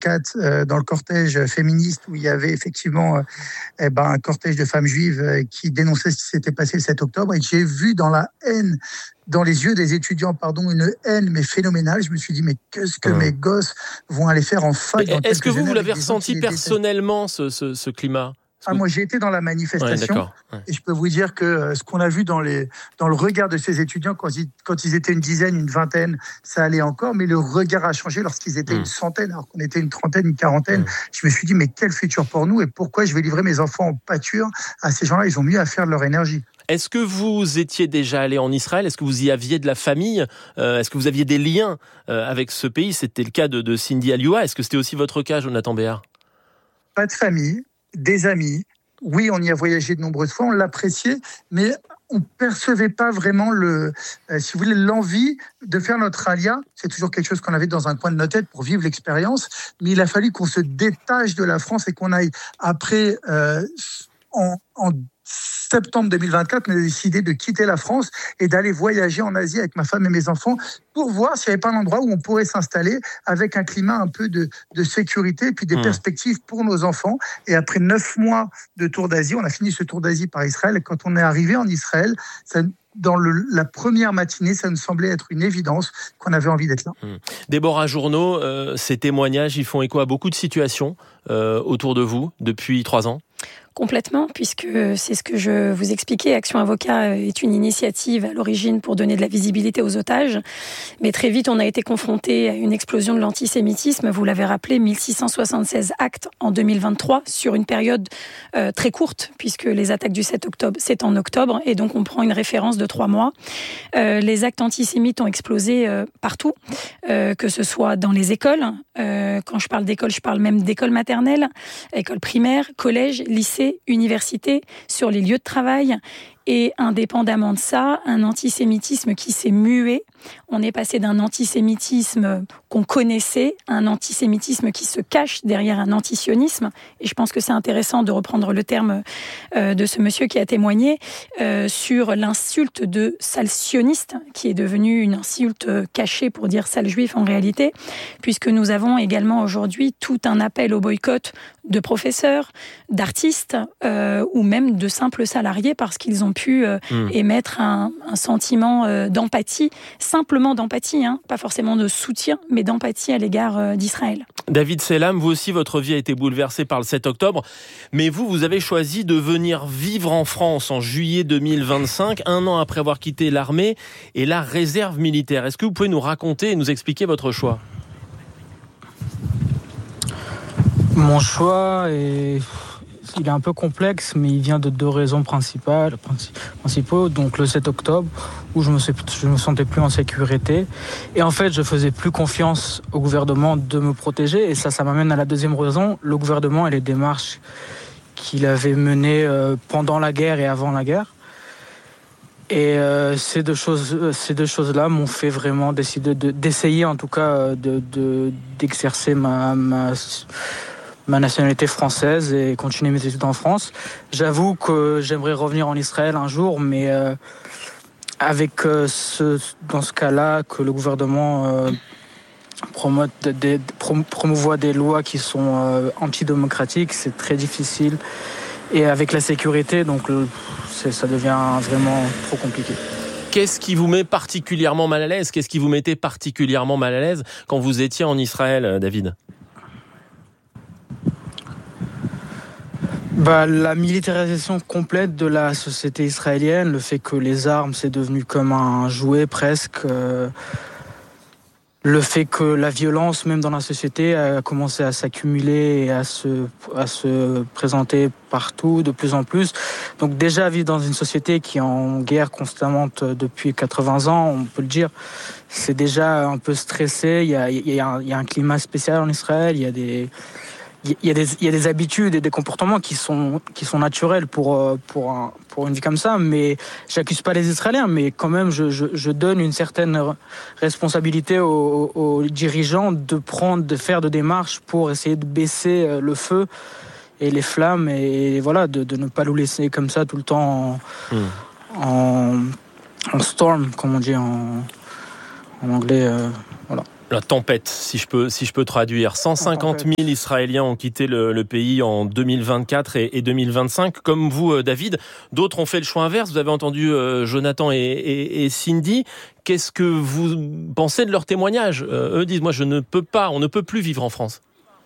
2004 dans le cortège féministe où il y avait effectivement un cortège de femmes juives qui dénonçait ce qui s'était passé le 7 octobre. Et j'ai vu dans les yeux des étudiants, une haine mais phénoménale. Je me suis dit, mais qu'est-ce que mes gosses vont aller faire en fac dans Est-ce que vous l'avez ressenti personnellement, ce climat ? Moi, j'ai été dans la manifestation et je peux vous dire que ce qu'on a vu dans le regard de ces étudiants, quand ils étaient une dizaine, une vingtaine, ça allait encore, mais le regard a changé lorsqu'ils étaient une centaine, alors qu'on était une trentaine, une quarantaine. Je me suis dit, mais quel futur pour nous et pourquoi je vais livrer mes enfants en pâture à ces gens-là ? Ils ont mieux à faire de leur énergie. Est-ce que vous étiez déjà allé en Israël ? Est-ce que vous y aviez de la famille ? Est-ce que vous aviez des liens avec ce pays ? C'était le cas de Cindy Alioua. Est-ce que c'était aussi votre cas, Jonathan Béard ? Pas de famille. Des amis, oui, on y a voyagé de nombreuses fois, on l'appréciait, mais on percevait pas vraiment l'envie de faire notre alia. C'est toujours quelque chose qu'on avait dans un coin de notre tête pour vivre l'expérience, mais il a fallu qu'on se détache de la France et qu'on aille après, en septembre 2024, on a décidé de quitter la France et d'aller voyager en Asie avec ma femme et mes enfants pour voir s'il n'y avait pas un endroit où on pourrait s'installer avec un climat un peu de sécurité et puis des perspectives pour nos enfants. Et après 9 mois de tour d'Asie, on a fini ce tour d'Asie par Israël. Et quand on est arrivé en Israël, dans la première matinée, ça nous semblait être une évidence qu'on avait envie d'être là. Déborah Journeau, ces témoignages, ils font écho à beaucoup de situations autour de vous depuis 3 ans. Complètement, puisque c'est ce que je vous expliquais. Action Avocat est une initiative à l'origine pour donner de la visibilité aux otages. Mais très vite, on a été confronté à une explosion de l'antisémitisme. Vous l'avez rappelé, 1676 actes en 2023 sur une période très courte, puisque les attaques du 7 octobre, c'est en octobre. Et donc, on prend une référence de 3 mois. Les actes antisémites ont explosé partout, que ce soit dans les écoles. Quand je parle d'école, je parle même d'école maternelle, école primaire, collège, lycée, université, sur les lieux de travail. Et indépendamment de ça, un antisémitisme qui s'est mué. On est passé d'un antisémitisme qu'on connaissait à un antisémitisme qui se cache derrière un antisionisme. Et je pense que c'est intéressant de reprendre le terme de ce monsieur qui a témoigné sur l'insulte de sale sioniste, qui est devenue une insulte cachée pour dire sale juif en réalité, puisque nous avons également aujourd'hui tout un appel au boycott de professeurs, d'artistes ou même de simples salariés parce qu'ils ont pu émettre un sentiment d'empathie, simplement d'empathie, pas forcément de soutien, mais d'empathie à l'égard d'Israël. David Selam, vous aussi, votre vie a été bouleversée par le 7 octobre, mais vous avez choisi de venir vivre en France en juillet 2025, 1 an après avoir quitté l'armée et la réserve militaire. Est-ce que vous pouvez nous raconter et nous expliquer votre choix ? Mon choix il est un peu complexe, mais il vient de 2 raisons principaux. Donc le 7 octobre, où je me sentais plus en sécurité. Et en fait, je faisais plus confiance au gouvernement de me protéger. Et ça m'amène à la deuxième raison, le gouvernement et les démarches qu'il avait menées pendant la guerre et avant la guerre. Et ces deux choses-là m'ont fait vraiment décider d'essayer en tout cas d'exercer ma nationalité française et continuer mes études en France. J'avoue que j'aimerais revenir en Israël un jour, mais avec dans ce cas-là que le gouvernement promouvoit des lois qui sont antidémocratiques, c'est très difficile. Et avec la sécurité, donc ça devient vraiment trop compliqué. Qu'est-ce qui vous met particulièrement mal à l'aise ? Qu'est-ce qui vous mettait particulièrement mal à l'aise quand vous étiez en Israël, David ? La militarisation complète de la société israélienne, le fait que les armes, c'est devenu comme un jouet presque. Le fait que la violence, même dans la société, a commencé à s'accumuler et à se présenter partout, de plus en plus. Donc déjà, vivre dans une société qui est en guerre constante depuis 80 ans, on peut le dire, c'est déjà un peu stressé. Il y a un climat spécial en Israël, il y a des habitudes et des comportements qui sont naturels pour une vie comme ça, mais j'accuse pas les Israéliens, mais quand même je donne une certaine responsabilité aux dirigeants de faire de démarches pour essayer de baisser le feu et les flammes et voilà, de ne pas nous laisser comme ça tout le temps en storm, comme on dit en anglais, voilà. La tempête, si je peux traduire. 150 000 Israéliens ont quitté le pays en 2024 et 2025. Comme vous, David, d'autres ont fait le choix inverse. Vous avez entendu Jonathan et Cindy. Qu'est-ce que vous pensez de leur témoignage ? Eux disent, moi, on ne peut plus vivre en France.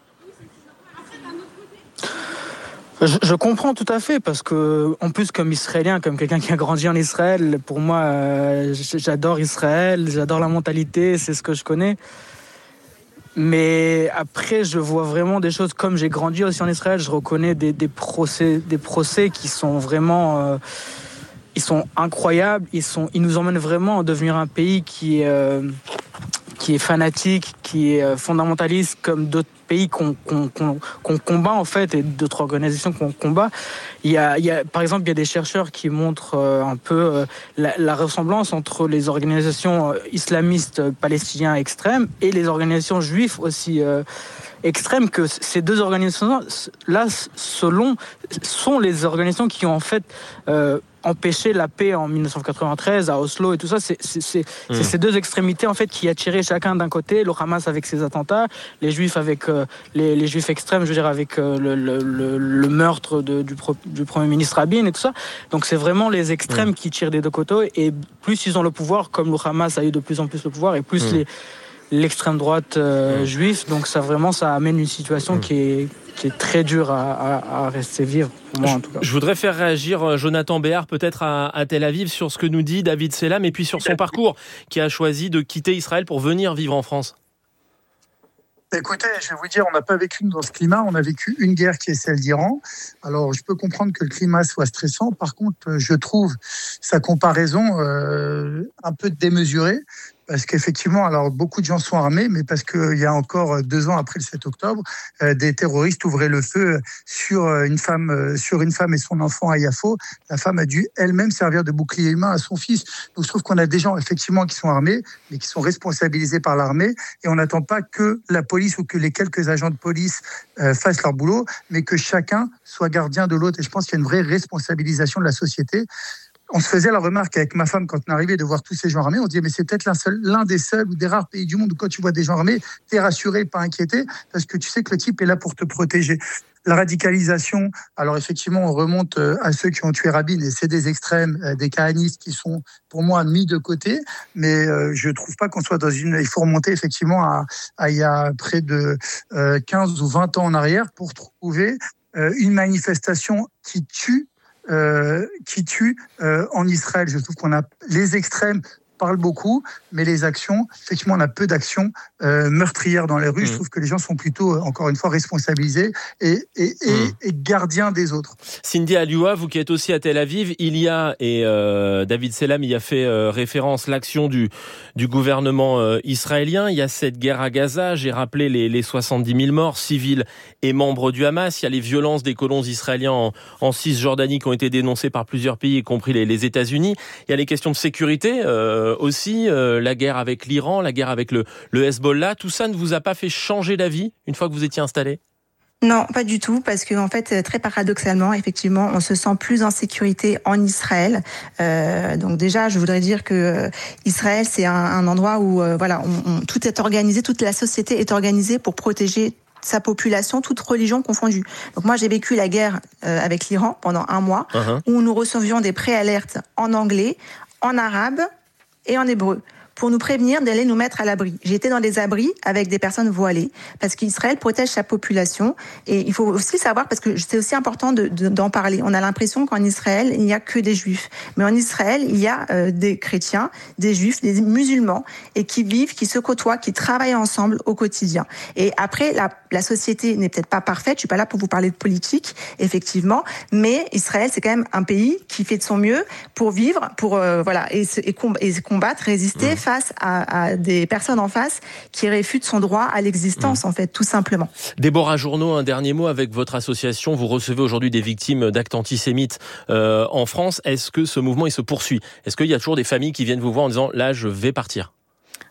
Je comprends tout à fait, parce que, en plus, comme Israélien, comme quelqu'un qui a grandi en Israël, pour moi, j'adore Israël, j'adore la mentalité, c'est ce que je connais. Mais après, je vois vraiment des choses, comme j'ai grandi aussi en Israël, je reconnais des procès qui sont vraiment, ils sont incroyables, ils nous emmènent vraiment à devenir un pays qui est fanatique, qui est fondamentaliste, comme d'autres pays qu'on combat en fait, et d'autres organisations qu'on combat. Par exemple, il y a des chercheurs qui montrent un peu la ressemblance entre les organisations islamistes palestiniennes extrêmes et les organisations juives aussi extrêmes, que ces deux organisations-là, sont les organisations qui ont en fait empêché la paix en 1993 à Oslo et tout ça. C'est ces deux extrémités en fait qui attiraient chacun d'un côté, le Hamas avec ses attentats, les Juifs avec les Juifs extrêmes, je veux dire avec le meurtre du Premier ministre Rabin et tout ça. Donc c'est vraiment les extrêmes qui tirent des deux côtés, et plus ils ont le pouvoir, comme le Hamas a eu de plus en plus le pouvoir, et plus l'extrême droite juive. Donc ça amène une situation qui est très dure à rester vivre, pour moi en tout cas. Je voudrais faire réagir Jonathan Béard peut-être à Tel Aviv sur ce que nous dit David Selam, et puis sur son parcours, qui a choisi de quitter Israël pour venir vivre en France. Écoutez, je vais vous dire, on n'a pas vécu dans ce climat, on a vécu une guerre qui est celle d'Iran. Alors, je peux comprendre que le climat soit stressant. Par contre, je trouve sa comparaison un peu démesurée. Parce qu'effectivement, alors beaucoup de gens sont armés, mais parce qu'il y a encore 2 ans après le 7 octobre, des terroristes ouvraient le feu sur une femme et son enfant à Yafo. La femme a dû elle-même servir de bouclier humain à son fils. Donc je trouve qu'on a des gens effectivement qui sont armés, mais qui sont responsabilisés par l'armée, et on n'attend pas que la police ou que les quelques agents de police fassent leur boulot, mais que chacun soit gardien de l'autre. Et je pense qu'il y a une vraie responsabilisation de la société. On se faisait la remarque avec ma femme quand on arrivait de voir tous ces gens armés. On se disait, mais c'est peut-être l'un des seuls ou des rares pays du monde où quand tu vois des gens armés, t'es rassuré, pas inquiété, parce que tu sais que le type est là pour te protéger. La radicalisation, alors effectivement, on remonte à ceux qui ont tué Rabin, et c'est des extrêmes, des kahanistes qui sont, pour moi, mis de côté. Mais je trouve pas qu'on soit dans il faut remonter effectivement à il y a près de 15 ou 20 ans en arrière pour trouver une manifestation qui tue en Israël. Je trouve qu'on a les extrêmes parlent beaucoup, mais les actions, effectivement, on a peu d'actions meurtrières dans les rues. Je trouve que les gens sont plutôt, encore une fois, responsabilisés et gardiens des autres. Cindy Alioua, vous qui êtes aussi à Tel Aviv, il y a, et David Selam y a fait référence, l'action du gouvernement israélien. Il y a cette guerre à Gaza, j'ai rappelé les 70 000 morts, civils et membres du Hamas. Il y a les violences des colons israéliens en Cisjordanie qui ont été dénoncées par plusieurs pays, y compris les États-Unis. Il y a les questions de sécurité aussi, la guerre avec l'Iran, la guerre avec le Hezbollah. Tout ça ne vous a pas fait changer d'avis une fois que vous étiez installé ? Non, pas du tout, parce que en fait, très paradoxalement, effectivement, on se sent plus en sécurité en Israël. Donc déjà, je voudrais dire que Israël, c'est un endroit où tout est organisé, toute la société est organisée pour protéger sa population, toute religion confondue. Donc moi, j'ai vécu la guerre avec l'Iran pendant 1 mois, où nous recevions des préalertes en anglais, en arabe et en hébreu, pour nous prévenir d'aller nous mettre à l'abri. J'étais dans des abris avec des personnes voilées, parce qu'Israël protège sa population. Et il faut aussi savoir, parce que c'est aussi important d'en parler. On a l'impression qu'en Israël, il n'y a que des juifs. Mais en Israël, il y a des chrétiens, des juifs, des musulmans, et qui vivent, qui se côtoient, qui travaillent ensemble au quotidien. Et après, la société n'est peut-être pas parfaite. Je suis pas là pour vous parler de politique, effectivement. Mais Israël, c'est quand même un pays qui fait de son mieux pour vivre, pour et combattre, résister face à des personnes en face qui réfutent son droit à l'existence, en fait, tout simplement. Déborah Journeau, un dernier mot avec votre association. Vous recevez aujourd'hui des victimes d'actes antisémites en France. Est-ce que ce mouvement il se poursuit ? Est-ce qu'il y a toujours des familles qui viennent vous voir en disant « là, je vais partir » ?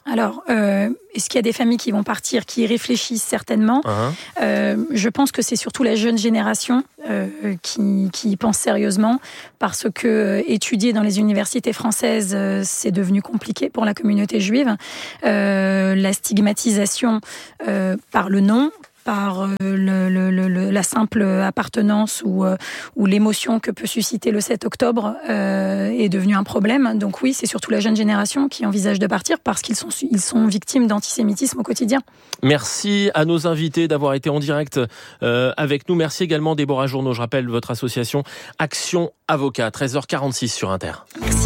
Alors, est-ce qu'il y a des familles qui vont partir, qui y réfléchissent certainement ? Je pense que c'est surtout la jeune génération qui y pense sérieusement, parce que étudier dans les universités françaises, c'est devenu compliqué pour la communauté juive. La stigmatisation par le nom, par la simple appartenance ou l'émotion que peut susciter le 7 octobre est devenu un problème. Donc oui, c'est surtout la jeune génération qui envisage de partir parce qu'ils sont victimes d'antisémitisme au quotidien. Merci à nos invités d'avoir été en direct avec nous. Merci également Déborah Journeau. Je rappelle votre association Action Avocat, 13h46 sur Inter. Merci.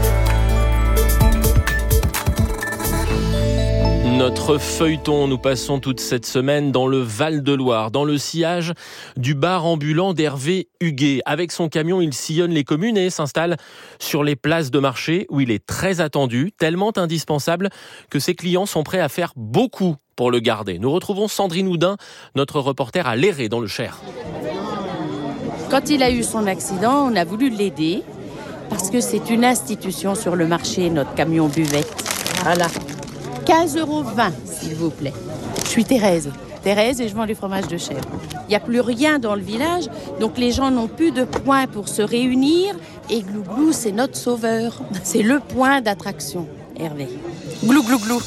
Notre feuilleton, nous passons toute cette semaine dans le Val-de-Loire, dans le sillage du bar ambulant d'Hervé Huguet. Avec son camion, il sillonne les communes et s'installe sur les places de marché où il est très attendu, tellement indispensable que ses clients sont prêts à faire beaucoup pour le garder. Nous retrouvons Sandrine Houdin, notre reporter à Léré, dans le Cher. Quand il a eu son accident, on a voulu l'aider parce que c'est une institution sur le marché, notre camion buvette. Voilà. 15,20 €, s'il vous plaît. Je suis Thérèse et je vends du fromage de chèvre. Il n'y a plus rien dans le village, donc les gens n'ont plus de point pour se réunir. Et Glouglou, c'est notre sauveur. C'est le point d'attraction, Hervé. Glou, glou, glou.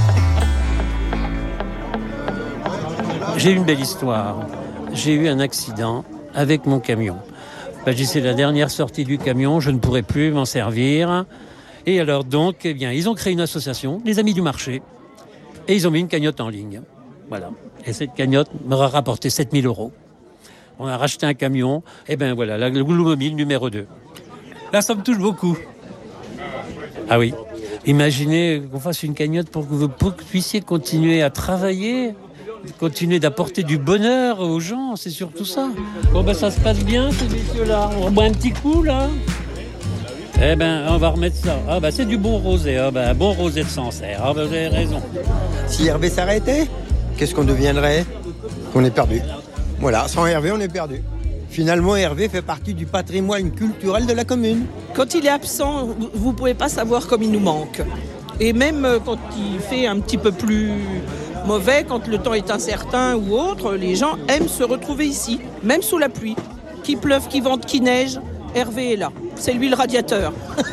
J'ai une belle histoire. J'ai eu un accident avec mon camion. C'est la dernière sortie du camion, je ne pourrais plus m'en servir. Et alors donc, ils ont créé une association, les Amis du Marché, et ils ont mis une cagnotte en ligne. Voilà. Et cette cagnotte m'aura rapporté 7 000 €. On a racheté un camion, et la Glou Mobile numéro 2. Là, ça me touche beaucoup. Ah oui. Imaginez qu'on fasse une cagnotte pour que vous puissiez continuer à travailler, continuer d'apporter du bonheur aux gens, c'est surtout ça. Ça se passe bien, ces messieurs-là. On boit un petit coup, là. On va remettre ça. C'est du bon rosé. Bon rosé de Sancerre. Vous avez raison. Si Hervé s'arrêtait, qu'est-ce qu'on deviendrait ? On est perdu. Voilà, sans Hervé, on est perdu. Finalement, Hervé fait partie du patrimoine culturel de la commune. Quand il est absent, vous ne pouvez pas savoir comme il nous manque. Et même quand il fait un petit peu plus mauvais, quand le temps est incertain ou autre, les gens aiment se retrouver ici, même sous la pluie. Qu'il pleuve, qu'il vente, qu'il neige, Hervé est là. C'est lui le radiateur.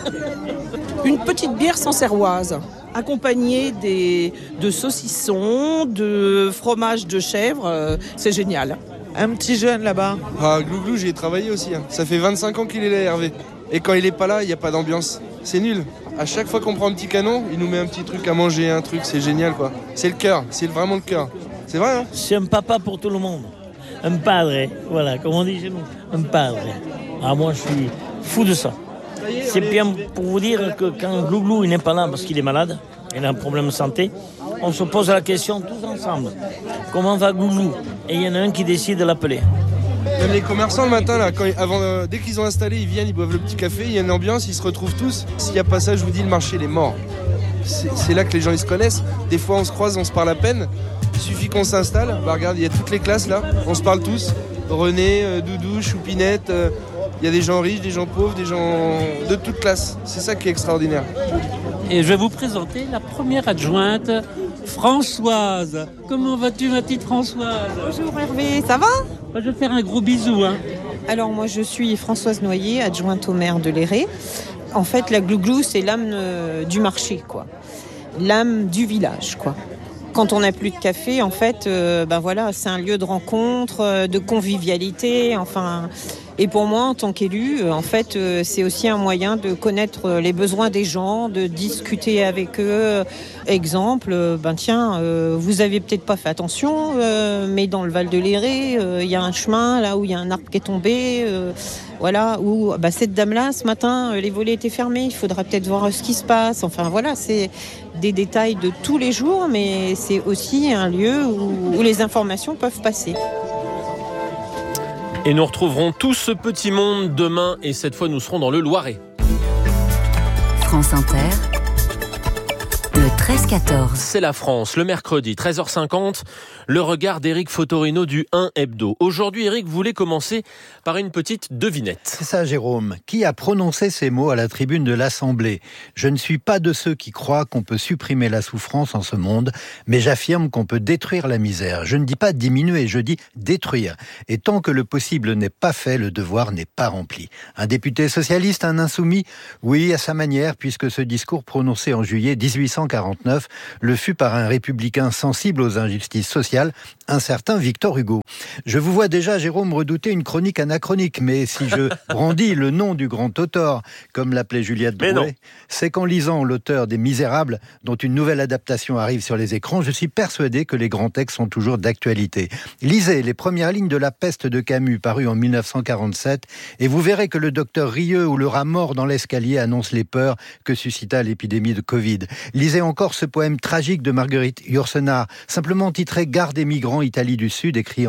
Une petite bière sancerroise, accompagnée de saucissons, de fromage de chèvre, c'est génial. Un petit jeune là-bas. Glouglou, j'y ai travaillé aussi. Ça fait 25 ans qu'il est là, Hervé. Et quand il est pas là, il n'y a pas d'ambiance. C'est nul. À chaque fois qu'on prend un petit canon, il nous met un petit truc à manger, un truc, c'est génial quoi. C'est le cœur, c'est vraiment le cœur. C'est vrai, hein ? C'est un papa pour tout le monde. Un padre, voilà, comme on dit chez nous. Un padre. Moi, je suis fou de ça. C'est bien pour vous dire que quand Glouglou il n'est pas là parce qu'il est malade, il a un problème de santé, on se pose la question tous ensemble. Comment va Glouglou ? Et il y en a un qui décide de l'appeler. Même les commerçants le matin, là, dès qu'ils ont installé, ils viennent, ils boivent le petit café, il y a une ambiance, ils se retrouvent tous. S'il n'y a pas ça, je vous dis, le marché il est mort. C'est là que les gens ils se connaissent. Des fois on se croise, on se parle à peine. Il suffit qu'on s'installe. Regarde, il y a toutes les classes là, on se parle tous. René, Doudou, Choupinette, il y a des gens riches, des gens pauvres, des gens de toutes classes. C'est ça qui est extraordinaire. Et je vais vous présenter la première adjointe, Françoise. Comment vas-tu, ma petite Françoise ? Bonjour Hervé, ça va ? Je vais te faire un gros bisou. Alors moi je suis Françoise Noyer, adjointe au maire de Léré. En fait la Glouglou c'est l'âme du marché, quoi. L'âme du village, quoi. Quand on n'a plus de café, en fait, c'est un lieu de rencontre, de convivialité, enfin. Et pour moi, en tant qu'élue, en fait, c'est aussi un moyen de connaître les besoins des gens, de discuter avec eux. Exemple, vous avez peut-être pas fait attention, mais dans le Val de Léré, il y a un chemin là où il y a un arbre qui est tombé. Où cette dame-là, ce matin, les volets étaient fermés. Il faudra peut-être voir ce qui se passe. Enfin voilà, c'est des détails de tous les jours, mais c'est aussi un lieu où les informations peuvent passer. Et nous retrouverons tout ce petit monde demain, et cette fois nous serons dans le Loiret. France Inter, le 13-14. C'est la France, le mercredi, 13h50, le regard d'Éric Fotorino du 1 Hebdo. Aujourd'hui, Éric voulait commencer par une petite devinette. C'est ça, Jérôme. Qui a prononcé ces mots à la tribune de l'Assemblée ? Je ne suis pas de ceux qui croient qu'on peut supprimer la souffrance en ce monde, mais j'affirme qu'on peut détruire la misère. Je ne dis pas diminuer, je dis détruire. Et tant que le possible n'est pas fait, le devoir n'est pas rempli. Un député socialiste, un insoumis ? Oui, à sa manière, puisque ce discours prononcé en juillet 1849 le fut par un républicain sensible aux injustices sociales, un certain Victor Hugo. Je vous vois déjà, Jérôme, redouter une chronique anachronique, mais si je brandis le nom du grand auteur, comme l'appelait Juliette Drouet, c'est qu'en lisant l'auteur des Misérables, dont une nouvelle adaptation arrive sur les écrans, je suis persuadé que les grands textes sont toujours d'actualité. Lisez les premières lignes de La Peste de Camus, paru en 1947, et vous verrez que le docteur Rieux ou le rat mort dans l'escalier annonce les peurs que suscita l'épidémie de Covid. Lisez encore ce poème tragique de Marguerite Yourcenar, simplement titré « Gare des migrants, Italie du Sud », écrit en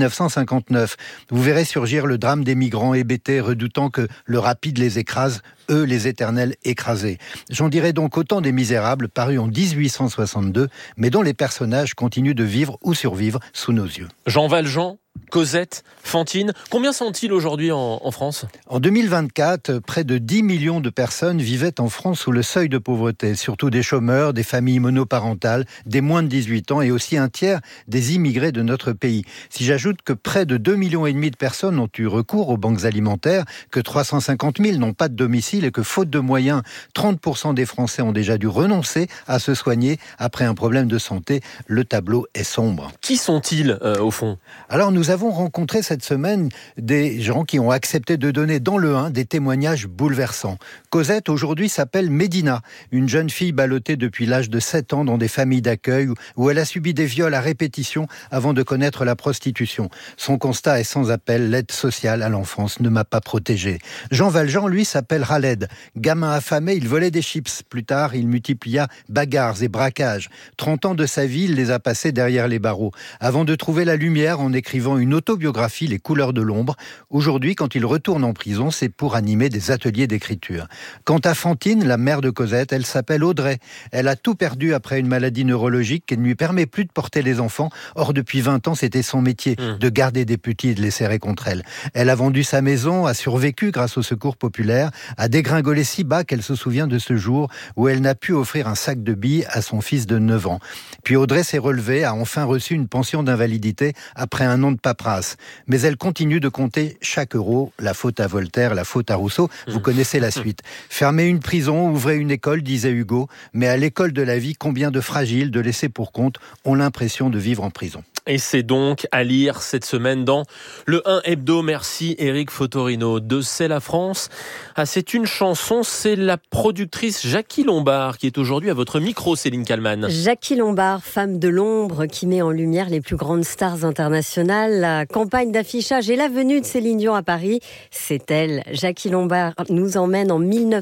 1959. Vous verrez surgir le drame des migrants hébétés, redoutant que le rapide les écrase, eux les éternels écrasés. J'en dirai donc autant des Misérables, parus en 1862, mais dont les personnages continuent de vivre ou survivre sous nos yeux. Jean Valjean, Cosette, Fantine, combien sont-ils aujourd'hui en France ? En 2024, près de 10 millions de personnes vivaient en France sous le seuil de pauvreté, surtout des chômeurs, des familles monoparentales, des moins de 18 ans et aussi un tiers des immigrés de notre pays. Si j'ajoute que près de 2,5 millions de personnes ont eu recours aux banques alimentaires, que 350 000 n'ont pas de domicile et que faute de moyens, 30% des Français ont déjà dû renoncer à se soigner après un problème de santé, le tableau est sombre. Qui sont-ils au fond ? Alors nous avons rencontré cette semaine des gens qui ont accepté de donner dans le 1 des témoignages bouleversants. Cosette aujourd'hui s'appelle Médina, une jeune fille ballottée depuis l'âge de 7 ans dans des familles d'accueil où elle a subi des viols à répétition avant de connaître la prostitution. Son constat est sans appel, l'aide sociale à l'enfance ne m'a pas protégé. Jean Valjean, lui, s'appelle Raled. Gamin affamé, il volait des chips. Plus tard, il multiplia bagarres et braquages. 30 ans de sa vie, il les a passés derrière les barreaux, avant de trouver la lumière en écrivant une autobiographie, Les couleurs de l'ombre. Aujourd'hui, quand il retourne en prison, c'est pour animer des ateliers d'écriture. Quant à Fantine, la mère de Cosette, elle s'appelle Audrey. Elle a tout perdu après une maladie neurologique qui ne lui permet plus de porter les enfants. Or, depuis 20 ans, c'était son métier, de garder des petits et de les serrer contre elle. Elle a vendu sa maison, a survécu grâce au secours populaire, a dégringolé si bas qu'elle se souvient de ce jour où elle n'a pu offrir un sac de billes à son fils de 9 ans. Puis Audrey s'est relevée, a enfin reçu une pension d'invalidité après un an de paperasse. Mais elle continue de compter chaque euro. La faute à Voltaire, la faute à Rousseau. Vous connaissez la suite. Fermez une prison, ouvrez une école, disait Hugo. Mais à l'école de la vie, combien de fragiles, de laissés pour compte, ont l'impression de vivre en prison. Et c'est donc à lire cette semaine dans le 1 Hebdo. Merci Éric Fotorino de C'est la France. Ah, c'est une chanson, c'est la productrice Jackie Lombard qui est aujourd'hui à votre micro, Céline Kallmann. Jackie Lombard, femme de l'ombre qui met en lumière les plus grandes stars internationales. La campagne d'affichage et la venue de Céline Dion à Paris, c'est elle. Jackie Lombard nous emmène en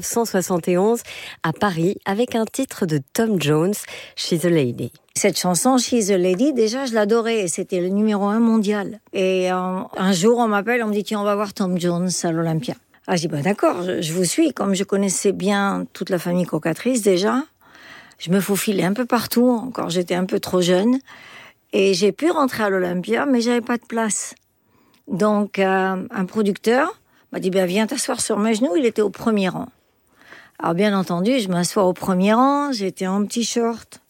1971 à Paris avec un titre de Tom Jones, She's a Lady. Cette chanson, She's a Lady, déjà, je l'adorais. C'était le numéro 1 mondial. Et un jour, on m'appelle, on me dit, tiens, on va voir Tom Jones à l'Olympia. Ah, je dis, d'accord, je vous suis. Comme je connaissais bien toute la famille Cocatrice, déjà, je me faufilais un peu partout. Encore, j'étais un peu trop jeune. Et j'ai pu rentrer à l'Olympia, mais j'avais pas de place. Donc, un producteur m'a dit, viens t'asseoir sur mes genoux. Il était au premier rang. Alors, bien entendu, je m'assois au premier rang. J'étais en petit short.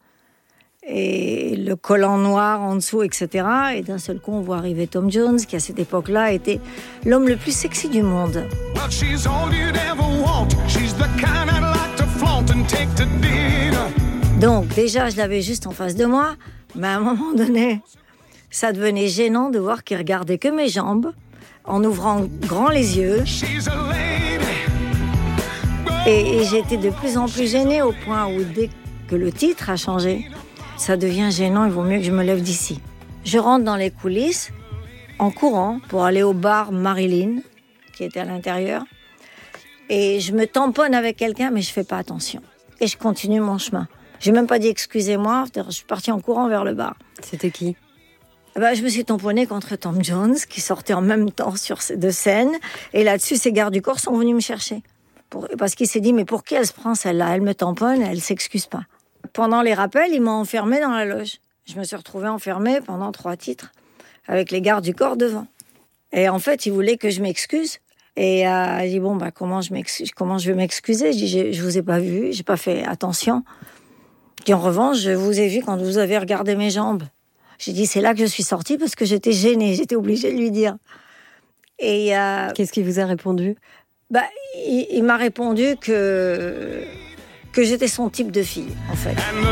Et le collant noir en dessous, etc. Et d'un seul coup, on voit arriver Tom Jones, qui à cette époque-là était l'homme le plus sexy du monde. Donc déjà, je l'avais juste en face de moi, mais à un moment donné, ça devenait gênant de voir qu'il regardait que mes jambes, en ouvrant grand les yeux. Et j'étais de plus en plus gênée au point où dès que le titre a changé, ça devient gênant, il vaut mieux que je me lève d'ici. Je rentre dans les coulisses, en courant, pour aller au bar Marilyn, qui était à l'intérieur. Et je me tamponne avec quelqu'un, mais je fais pas attention. Et je continue mon chemin. J'ai même pas dit excusez-moi, je suis partie en courant vers le bar. C'était qui ? Je me suis tamponnée contre Tom Jones, qui sortait en même temps de scène. Et là-dessus, ces gardes du corps sont venus me chercher. Parce qu'il s'est dit, mais pour qui elle se prend celle-là ? Elle me tamponne, elle s'excuse pas. Pendant les rappels, ils m'ont enfermée dans la loge. Je me suis retrouvée enfermée pendant 3 titres, avec les gardes du corps devant. Et en fait, ils voulaient que je m'excuse. Et j'ai dit, comment je vais m'excuser? Je dis, je vous ai pas vu, j'ai pas fait attention. Et en revanche, je vous ai vu quand vous avez regardé mes jambes. J'ai dit, c'est là que je suis sortie parce que j'étais gênée, j'étais obligée de lui dire. Et qu'est-ce qu'il vous a répondu? Il m'a répondu que j'étais son type de fille, en fait.